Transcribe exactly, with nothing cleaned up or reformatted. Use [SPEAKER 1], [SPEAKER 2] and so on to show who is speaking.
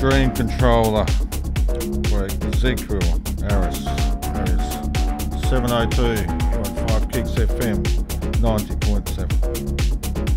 [SPEAKER 1] Dream Controller for Ezekiel Harris. Harris. seven oh two point five Kicks F M, ninety point seven.